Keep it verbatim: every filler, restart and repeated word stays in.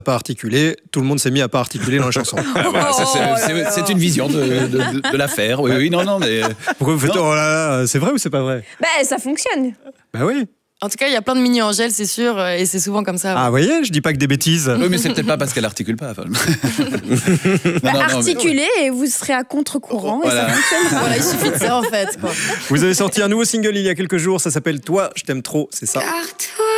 pas articulé, tout le monde s'est mis à pas articuler dans la chanson. Ah, voilà, ça, c'est, c'est, c'est une vision de, de, de, de l'affaire. Oui, oui, non, non, mais. Pourquoi vous faites non. oh là là, c'est vrai ou c'est pas vrai? Bah, ça fonctionne. Bah oui. En tout cas, il y a plein de mini-Angèle, c'est sûr, et c'est souvent comme ça. Ah, vous voyez, je dis pas que des bêtises. Oui, mais c'est peut-être pas parce qu'elle articule pas. Enfin. non, Bah, non, non, articulez mais... et vous serez à contre-courant. Voilà. Et ça fonctionne. Voilà, il suffit de ça en fait. Quoi. Vous avez sorti un nouveau single il y a quelques jours, ça s'appelle Toi, je t'aime trop, c'est ça? Car toi